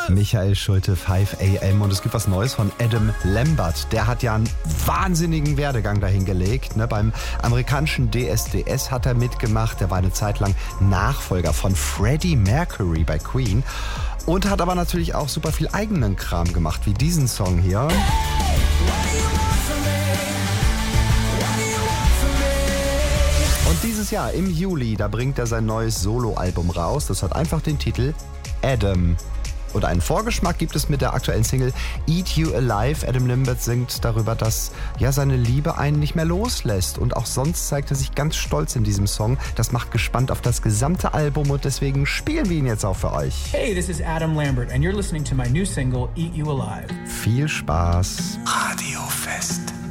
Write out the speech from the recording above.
Michael Schulte, 5 AM. Und es gibt was Neues von Adam Lambert. Der hat ja einen wahnsinnigen Werdegang dahingelegt. Beim amerikanischen DSDS hat er mitgemacht. Der war eine Zeit lang Nachfolger von Freddie Mercury bei Queen. Und hat aber natürlich auch super viel eigenen Kram gemacht, wie diesen Song hier. Und dieses Jahr im Juli, da bringt er sein neues Soloalbum raus. Das hat einfach den Titel Adam. Und einen Vorgeschmack gibt es mit der aktuellen Single Eat You Alive. Adam Lambert singt darüber, dass seine Liebe einen nicht mehr loslässt. Und auch sonst zeigt er sich ganz stolz in diesem Song. Das macht gespannt auf das gesamte Album und deswegen spielen wir ihn jetzt auch für euch. Hey, this is Adam Lambert and you're listening to my new single Eat You Alive. Viel Spaß. Radio Fest.